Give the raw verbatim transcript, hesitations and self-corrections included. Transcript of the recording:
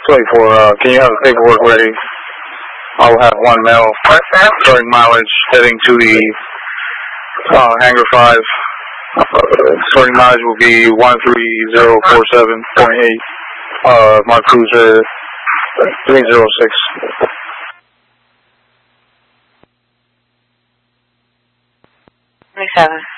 twenty-four, uh, can you have the paperwork ready? I will have one mail starting mileage heading to the uh, Hangar five. Uh, starting mileage will be one three zero four seven point eight. Uh, my cruiser three zero six. twenty-seven.